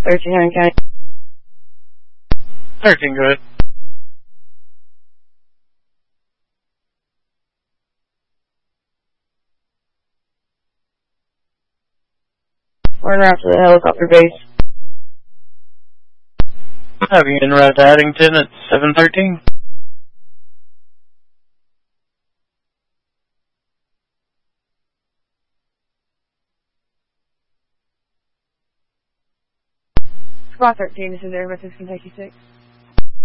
1300 County. 13, go ahead. We're en route to the helicopter base. Have you en route to Addington at 713? Squad 13, this is Air Message Kentucky 6.